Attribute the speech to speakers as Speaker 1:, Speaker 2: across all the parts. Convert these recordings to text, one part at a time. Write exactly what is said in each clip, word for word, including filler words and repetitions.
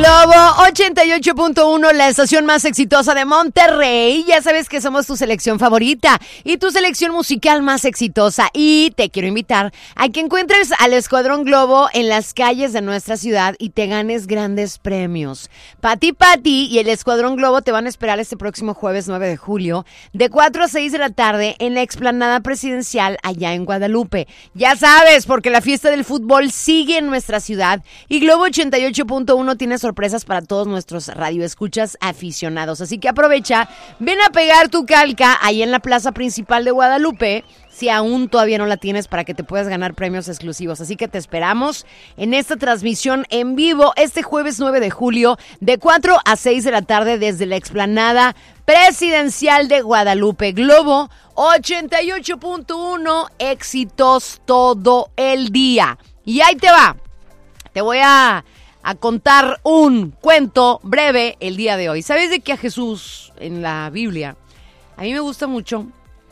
Speaker 1: Globo ochenta y ocho punto uno, la estación más exitosa de Monterrey. Ya sabes que somos tu selección favorita y tu selección musical más exitosa. Y te quiero invitar a que encuentres al Escuadrón Globo en las calles de nuestra ciudad y te ganes grandes premios. Pati Pati y el Escuadrón Globo te van a esperar este próximo jueves nueve de julio de cuatro a seis de la tarde en la explanada presidencial allá en Guadalupe. Ya sabes, porque la fiesta del fútbol sigue en nuestra ciudad y Globo ochenta y ocho punto uno tiene sorpresas para todos nuestros radioescuchas aficionados. Así que aprovecha, ven a pegar tu calca ahí en la plaza principal de Guadalupe, si aún todavía no la tienes, para que te puedas ganar premios exclusivos. Así que te esperamos en esta transmisión en vivo este jueves nueve de julio de cuatro a seis de la tarde desde la explanada presidencial de Guadalupe. Globo ochenta y ocho punto uno, éxitos todo el día. Y ahí te va. Te voy a, a contar un cuento breve el día de hoy. ¿Sabes de que a Jesús en la Biblia, a mí me gusta mucho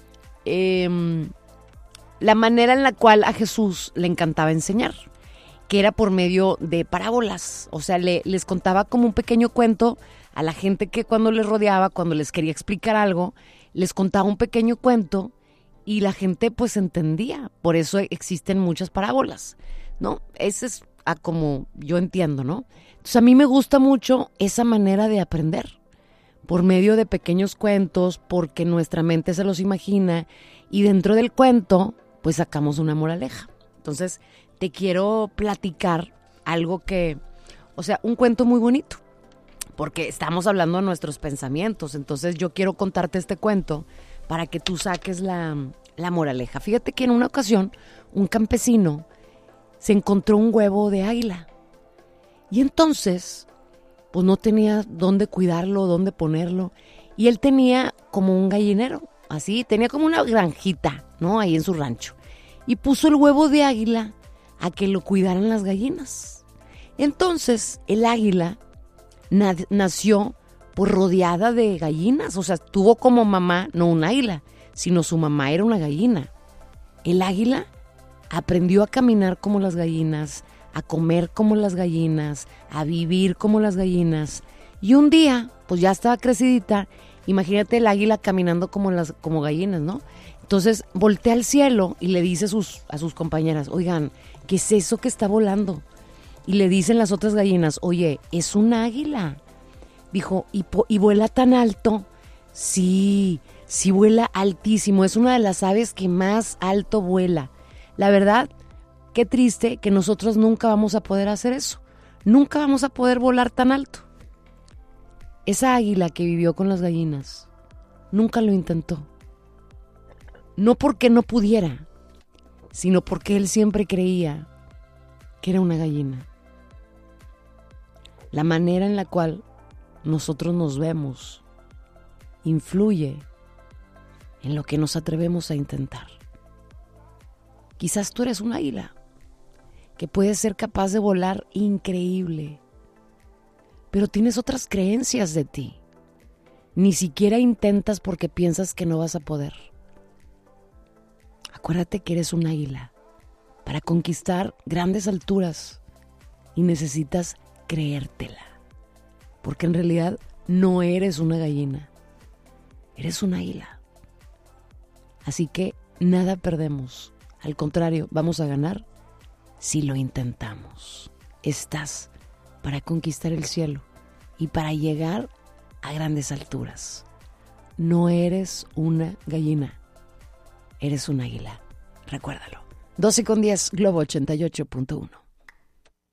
Speaker 1: eh, la manera en la cual a Jesús le encantaba enseñar, que era por medio de parábolas? O sea, le, les contaba como un pequeño cuento a la gente que cuando les rodeaba, cuando les quería explicar algo, les contaba un pequeño cuento y la gente pues entendía. Por eso existen muchas parábolas, ¿no? Ese es a como yo entiendo, ¿no? Entonces a mí me gusta mucho esa manera de aprender, por medio de pequeños cuentos, porque nuestra mente se los imagina y dentro del cuento pues sacamos una moraleja. Entonces te quiero platicar algo que, o sea, un cuento muy bonito, porque estamos hablando de nuestros pensamientos. Entonces yo quiero contarte este cuento para que tú saques la, la moraleja. Fíjate que en una ocasión un campesino se encontró un huevo de águila. Y entonces, pues no tenía dónde cuidarlo, dónde ponerlo. Y él tenía como un gallinero, así, tenía como una granjita, ¿no? Ahí en su rancho. Y puso el huevo de águila a que lo cuidaran las gallinas. Entonces, el águila na- nació pues rodeada de gallinas. O sea, tuvo como mamá, no un águila, sino su mamá era una gallina. El águila aprendió a caminar como las gallinas, a comer como las gallinas, a vivir como las gallinas. Y un día, pues ya estaba crecidita, imagínate el águila caminando como las como gallinas, ¿no? Entonces voltea al cielo y le dice a sus, a sus compañeras, oigan, ¿qué es eso que está volando? Y le dicen las otras gallinas, oye, es un águila. Dijo, ¿y, po- y vuela tan alto? Sí, sí vuela altísimo, es una de las aves que más alto vuela. La verdad, qué triste que nosotros nunca vamos a poder hacer eso. Nunca vamos a poder volar tan alto. Esa águila que vivió con las gallinas nunca lo intentó. No porque no pudiera, sino porque él siempre creía que era una gallina. La manera en la cual nosotros nos vemos influye en lo que nos atrevemos a intentar. Quizás tú eres un águila que puede ser capaz de volar increíble, pero tienes otras creencias de ti. Ni siquiera intentas porque piensas que no vas a poder. Acuérdate que eres un águila para conquistar grandes alturas y necesitas creértela, porque en realidad no eres una gallina, eres un águila. Así que nada perdemos. Al contrario, vamos a ganar si lo intentamos. Estás para conquistar el cielo y para llegar a grandes alturas. No eres una gallina, eres un águila. Recuérdalo. doce con diez, Globo ochenta y ocho punto uno.